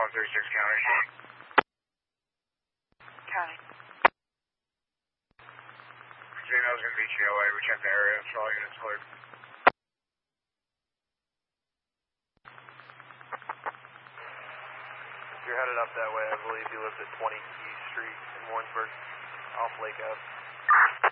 136 County. County. Geno's going to be GOA. We checked the area. So all units cleared. If you're headed up that way, I believe you lived at 20 Key Street in Warrensburg, off Lake Ave.